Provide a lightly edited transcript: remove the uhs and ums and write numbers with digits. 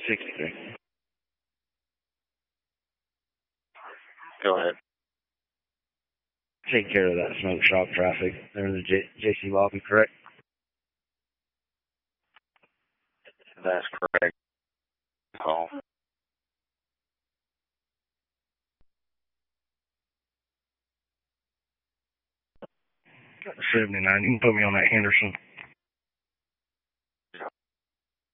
63. Go ahead. Take care of that smoke shop traffic. They're in the JC lobby, correct? That's correct. Call. 79. You can put me on that Henderson.